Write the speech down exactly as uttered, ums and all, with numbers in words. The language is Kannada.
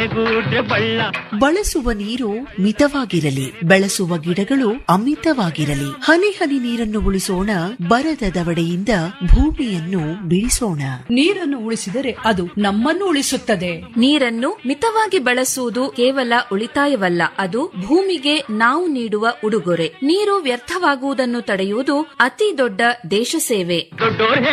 ನೆನೆಗೂಡ್ರೆ ಬಳ್ಳ. ಬಳಸುವ ನೀರು ಮಿತವಾಗಿರಲಿ, ಬೆಳೆಸುವ ಗಿಡಗಳು ಅಮಿತವಾಗಿರಲಿ. ಹನಿ ಹನಿ ನೀರನ್ನು ಉಳಿಸೋಣ, ಬರದ ದವಡೆಯಿಂದ ಭೂಮಿಯನ್ನು ಬಿಡಿಸೋಣ. ನೀರನ್ನು ಉಳಿಸಿದರೆ ಅದು ನಮ್ಮನ್ನು ಉಳಿಸುತ್ತದೆ. ನೀರನ್ನು ಮಿತವಾಗಿ ಬಳಸುವುದು ಕೇವಲ ಉಳಿತಾಯವಲ್ಲ, ಅದು ಭೂಮಿಗೆ ನಾವು ನೀಡುವ ಉಡುಗೊರೆ. ನೀರು ವ್ಯರ್ಥವಾಗುವುದನ್ನು ತಡೆಯುವುದು ಅತಿ ದೊಡ್ಡ ದೇಶ ಸೇವೆ. ದೊಡ್ಡೋರ್